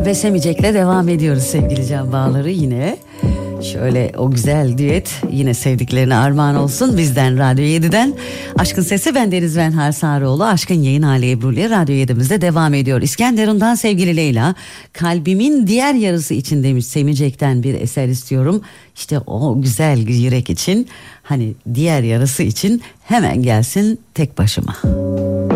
Ve Semicek'le devam ediyoruz sevgili can bağları yine. Şöyle o güzel düet yine sevdiklerine armağan olsun bizden Radyo 7'den. Aşkın Sesi, ben Deniz Venhar Sarıoğlu. Aşkın yayın hali Ebru ile Radyo 7'imizde devam ediyor. İskenderun'dan sevgili Leyla, kalbimin diğer yarısı için demiş, Semicek'ten bir eser istiyorum. İşte o güzel yürek için, hani diğer yarısı için hemen gelsin Tek Başıma.